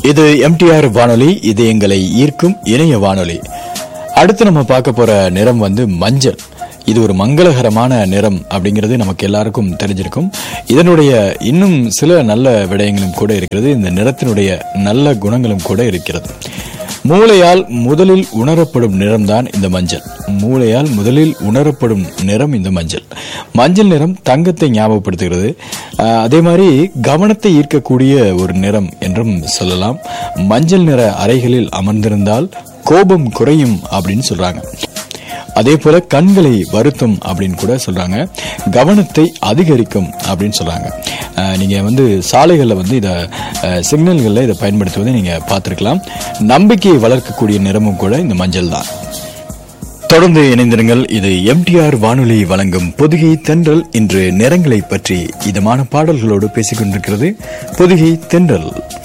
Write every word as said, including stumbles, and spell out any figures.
இது எம்டிஆர் வானொலி. இது எங்களை ஈர்க்கும் இணைய வானொலி. அடுத்து நம்ம பார்க்க போற நிறம் வந்து மஞ்சள். இது ஒரு மங்களகரமான நிறம் அப்படிங்கிறது நமக்கு எல்லாருக்கும் தெரிஞ்சிருக்கும். இதனுடைய இன்னும் சில நல்ல விடயங்களும் கூட இருக்கிறது. இந்த நிறத்தினுடைய நல்ல குணங்களும் கூட இருக்கிறது. மூளையால் முதலில் உணரப்படும் நிறம்தான் இந்த மஞ்சள். மூளையால் முதலில் உணரப்படும் நிறம் இந்த மஞ்சள். மஞ்சள் நிறம் தங்கத்தை ஞாபகப்படுத்துகிறது. அதே மாதிரி கவனத்தை ஈர்க்கக்கூடிய ஒரு நிறம் என்றும் சொல்லலாம். மஞ்சள் நிற அறைகளில் அமர்ந்திருந்தால் கோபம் குறையும் அப்படின்னு சொல்றாங்க. அதே போல கண்களை வருத்தும் அப்படின்னு கூட சொல்றாங்க. கவனத்தை அதிகரிக்கும் அப்படின்னு சொல்றாங்க. நீங்க வந்து சாலைகளில் வந்து இதை சிக்னல்களில் இதை பயன்படுத்துவதை நீங்க பார்த்திருக்கலாம். நம்பிக்கையை வளர்க்கக்கூடிய நிறமும் கூட இந்த மஞ்சள் தான். தொடர்ந்து இணைந்திருங்கள். இது எம்டிஆர் வானொலி வழங்கும் பொதிகை தென்றல். இன்று நிறங்களை பற்றி இதமான பாடல்களோடு பேசிக் கொண்டிருக்கிறது பொதிகை தென்றல்.